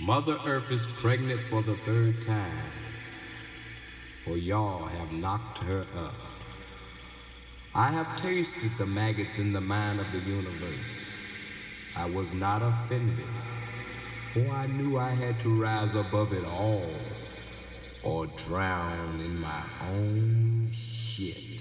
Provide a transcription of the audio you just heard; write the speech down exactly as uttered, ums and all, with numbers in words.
Mother Earth is pregnant for the third time, for y'all have knocked her up. I have tasted the maggots in the mind of the universe. I was not offended, for I knew I had to rise above it all or drown in my own shit.